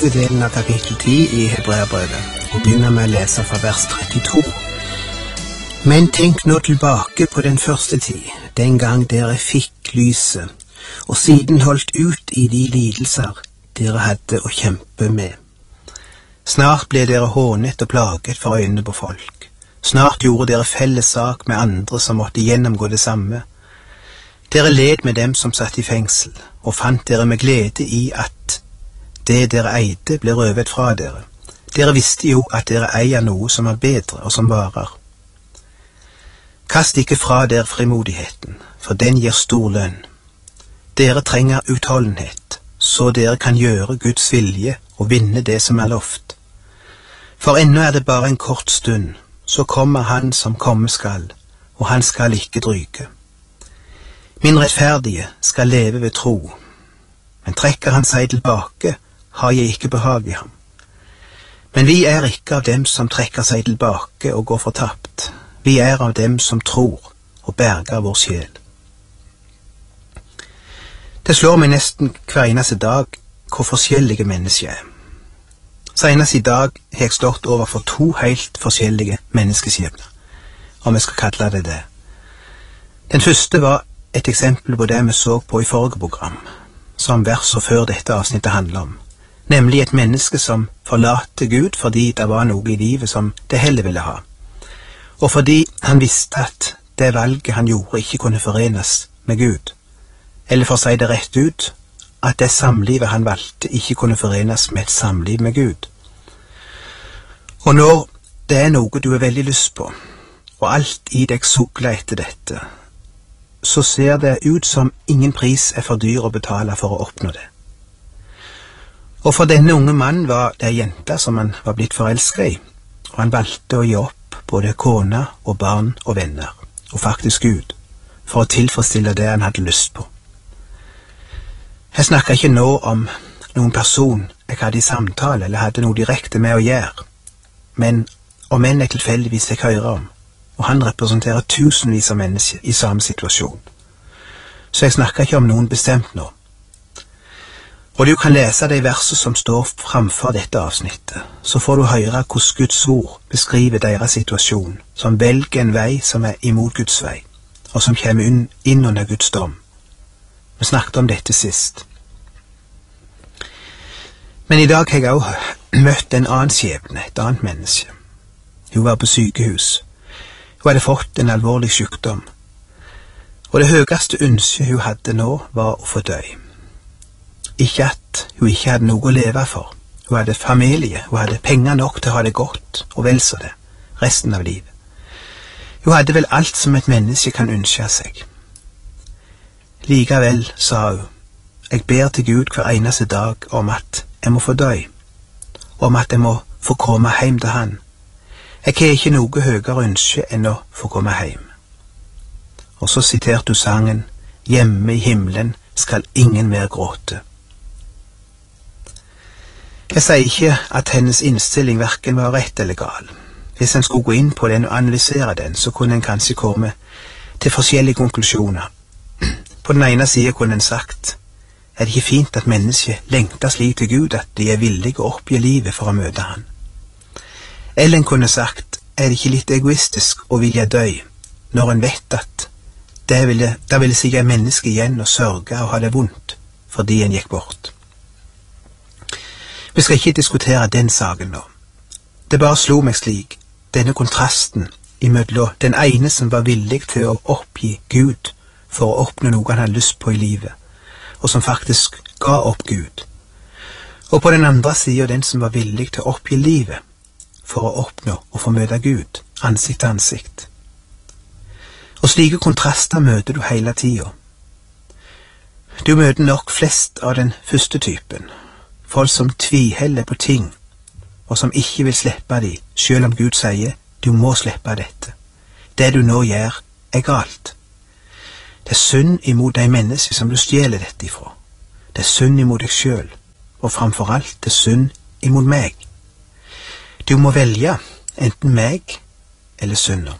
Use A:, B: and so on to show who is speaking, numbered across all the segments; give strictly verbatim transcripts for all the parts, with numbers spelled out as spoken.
A: siste delen av kapittel ti i Hebreerbrevet, og begynner med å lese fra vers trettito. Men tenk nå tilbake på den første tid, den gang dere fikk lyset, og siden holdt ut i de lidelser dere hadde å kjempe med. Snart ble dere hånet og plaget for øynene på folk. Snart gjorde dere felles sak med andre som måtte gjennomgå det samme. Dere led med dem som satt i fengsel, og fant dere med glede i at det dere eide ble røvet fra dere. Dere visste jo at dere eier noe som er bedre og som varer. Kast ikke fra dere frimodigheten, for den gir stor lønn. Dere trenger utholdenhet, så dere kan gjøre Guds vilje og vinne det som er lovt. For ennå er det bare en kort stund, så kommer han som komme skal, og han skal ikke dryge. Min rettferdige skal leve ved tro, men trekker han seg tilbake, har jeg ikke behag i ham. Men vi er ikke av dem som trekker seg tilbake og går fortapt. Vi er av dem som tror og berger vår sjel. Det slår meg nesten hver eneste dag hvor forskjellige mennesker er. Senest i dag har jeg stått overfor to helt forskjellige menneskeskjebner, om jeg skal kalle det det. Den første var et eksempel på det vi så på i forrige program, som verset før dette avsnittet handler om, nemlig et menneske som forlater Gud fordi det var noe i livet som det heller ville ha, og fordi han visste at det valget han gjorde ikke kunne forenes med Gud, eller for å si det rett ut, at det samlivet han valgte ikke kunne forenes med et samliv med Gud. Og når det er noe du har veldig lyst på, og alt i deg sukler etter dette, så ser det ut som ingen pris er for dyr å betale for å oppnå det. Og for denne unge mannen var det en jente som han var blitt forelsket i, og han valgte å gi opp både kone og barn og venner, og faktisk Gud, for å tilfredsstille det han hadde lyst på. Jeg snakker ikke nå om noen person jeg hadde i samtale eller hadde noe direkte med å gjøre, men om en jeg tilfeldigvis fikk høre om, og han representerer tusenvis av mennesker i samme situasjon. Så jeg snakker ikke om noen bestemt nå. Og du kan lese de verset som står framfor dette avsnittet, så får du høre hvordan Guds ord beskriver deres situasjon, som velger en vei som er imot Guds vei, og som kommer inn under Guds dom. Vi snakket om dette sist. Men i dag har jeg også møtt en annen skjebne, et annet menneske. Hun var på sykehus. Hun hadde fått en alvorlig sykdom, og det høyeste ønsket hun hadde nå var å få dø. Ikke at hun ikke hadde noe å leve for. Hun hadde familie, hun hadde penger nok til å ha det godt, og vel så det, resten av livet. Hun hadde vel alt som et menneske kan ønske seg. Likevel, sa hun, jeg ber til Gud hver eneste dag om at jeg må få dø, om at jeg må få komme hjem til han. Jeg har ikke noe høyere ønske enn å få komme hjem. Og så siterte du sangen, hjemme i himmelen skal ingen mer gråte. Jeg sier ikke at hennes innstilling hverken var rett eller gal. Hvis en skulle gå inn på den og analysere den, så kunne en kanskje komme til forskjellige konklusjoner. På den ene siden kunne en sagt, er det ikke fint at mennesket lengter slik til Gud at de er villige å oppgi livet for å møte han? Eller en kunne sagt, er det ikke litt egoistisk å vilje dø, når en vet at det ville, det ville sige menneske igjen å sørge og ha det vondt, fordi en gikk bort. Vi skal ikke diskutere den saken nå. Det bare slo meg slik, denne kontrasten imellom den ene som var villig til å oppgi Gud for å oppnå noe han hadde lyst på i livet, og som faktisk ga opp Gud, og på den andre siden den som var villig til å oppgi livet for å oppnå og få møte Gud, ansikt til ansikt. Og slike kontraster møter du hele tiden. Du møter nok flest av den første typen, folk som tviheller på ting, og som ikke vil slippe de, selv om Gud sier, du må slippe dette. Det du nå gjør, er galt. Det er synd imot de mennesker som du stjeler dette ifra. Det er synd imot deg selv, og framfor alt det er synd imot meg. Du må velge enten meg eller synder.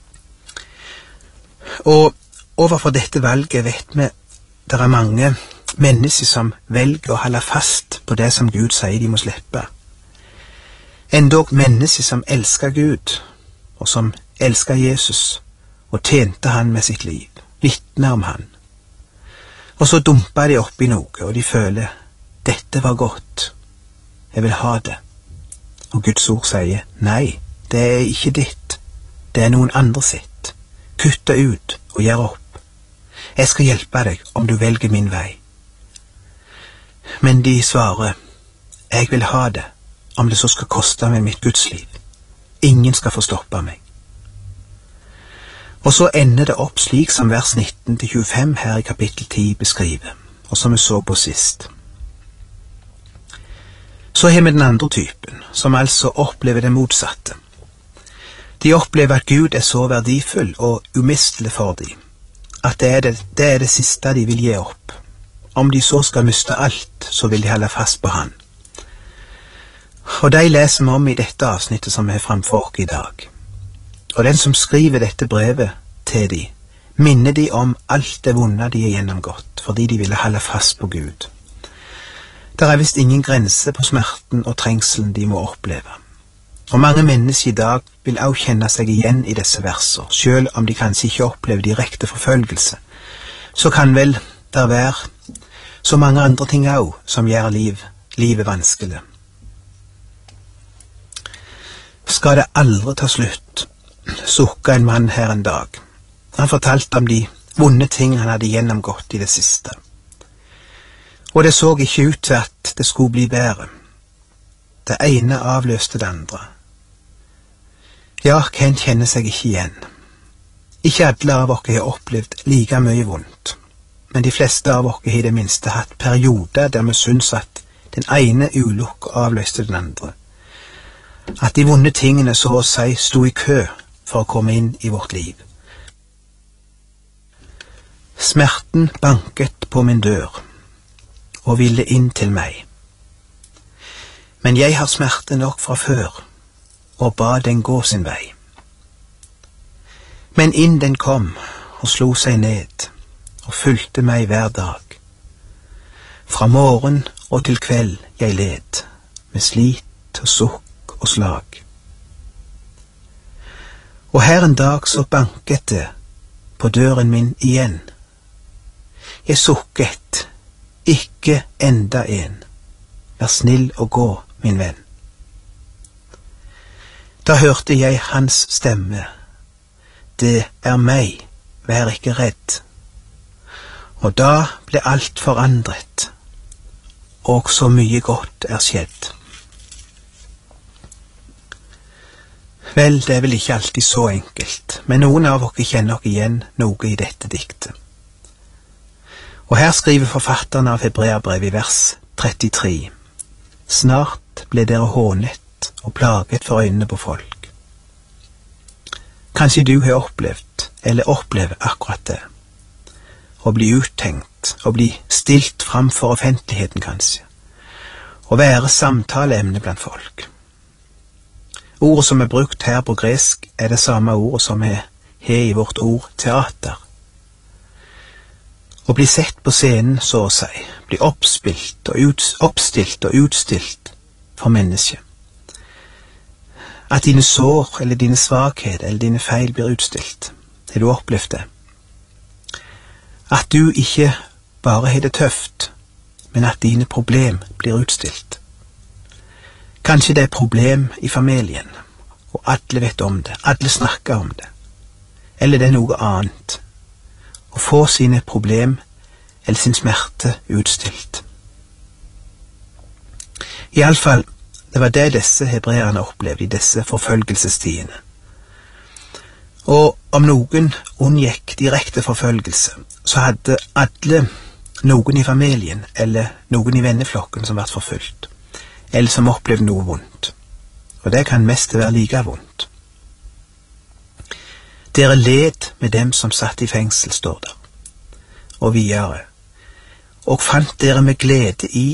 A: Og overfor dette valget vet vi det er mange mennesker som velger å holde fast på det som Gud sier de må slippe. Endog mennesker som elsker Gud, og som elsker Jesus, og tjente han med sitt liv, vitner om han. Og så dumper de opp i noe, og de føler, dette var godt, jeg vil ha det. Og Guds ord sier, nei, det er ikke ditt, det er noen andre sitt. Kutt det ut og gjør opp. Jeg skal hjelpe deg om du velger min vei. Men de svarer, jeg vil ha det, om det så skal koste meg mitt Guds liv. Ingen skal få stoppe meg. Og så ender det opp slik som vers nitten til tjuefem her i kapittel ti beskriver, og som vi så på sist. Så har vi den andre typen, som altså opplever det motsatte. De opplever at Gud er så verdifull og umistelig for dem, at det er det, det er det siste de vil gi opp. Om de så skal miste alt, så vil de holde fast på han. Og de leser vi om i dette avsnittet som er framfor oss i dag. Og den som skriver dette brevet til de, minner de om alt det vonde de har gjennomgått, fordi de ville holde fast på Gud. Der er vist ingen grense på smerten og trengselen de må oppleve. Og mange mennesker i dag vil også kjenne seg igjen i disse verser, selv om de kanskje ikke opplever direkte forfølgelse. Så kan vel der være så mange andre ting også som gjør liv, livet vanskelig. Skal det aldri ta slutt, sukket en mann her en dag. Han fortalte om de vonde ting han hadde gjennomgått i det siste. Og det så ikke ut til at det skulle bli bedre. Det ene avløste det andre. Ja, hvem kjenner seg ikke igjen? Ikke alle av oss har opplevd like mye vondt, men de fleste av oss har i det minste hatt perioder der vi syns at den ene ulykka avløste den andre. At de vonde tingene så å si sto i kø for å komme inn i vårt liv. Smerten banket på min dør og ville inn til meg. Men jeg har smerte nok fra før, og ba den gå sin vei. Men inn den kom og slo seg ned og fulgte meg hver dag. Fra morgen og til kveld jeg led, med slit og sukk og slag. Og her en dag så banket det på døren min igjen. Jeg sukket, ikke enda en. Vær snill og gå, min venn. Da hørte jeg hans stemme. Det er meg, vær ikke redd. Og da ble alt forandret, og så mye godt er skjedd. Vel, det er vel ikke alltid så enkelt, men noen av dere kjenner nok igjen noe i dette diktet. Og her skriver forfatteren av Hebreabrevet i vers trettitre. Snart ble dere hånet og plaget for øynene på folk. Kanskje du har opplevd, eller opplever akkurat det. Å bli uttenkt, å bli stilt fram for offentligheten kanskje. Å være samtaleemne blant folk. Ordet som er brukt her på gresk er det samme ordet som er her i vårt ord teater. Å bli sett på scenen, så å si, bli oppspilt og ut, oppstilt og utstilt for mennesket. At dine sår eller dine svakheter eller dine feil blir utstilt. Har du opplevd det? At du ikke bare har det tøft, men at dine problem blir utstilt. Kanskje det er problem i familien, og alle vet om det, alle snakker om det. Eller det er noe annet. Å få sine problem eller sin smerte utstilt. I alle fall, det var det disse hebreerne opplevde i disse forfølgelsestidene. Og om noen unngikk direkte forfølgelse, så hadde alle noen i familien eller noen i venneflokken som ble forfulgt, eller som opplevde noe vondt. Og det kan mest være like vondt. Dere led med dem som satt i fengsel, står der. Og videre. Og fant dere med glede i